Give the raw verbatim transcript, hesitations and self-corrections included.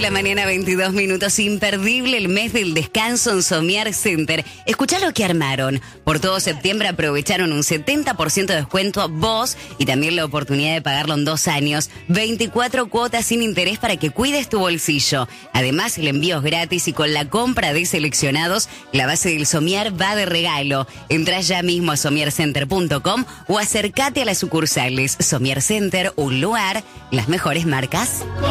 la mañana, veintidós minutos. Imperdible el mes del descanso en Somier Center. Escuchá lo que armaron. Por todo septiembre aprovecharon un setenta por ciento de descuento vos y también la oportunidad de pagarlo en dos años. veinticuatro cuotas sin interés para que cuides tu bolsillo. Además, el envío es gratis y con la compra de seleccionados, la base del Somier va de regalo. Entrá ya mismo a somier center punto com o acércate a las sucursales. Somier Center, un lugar, las mejores marcas.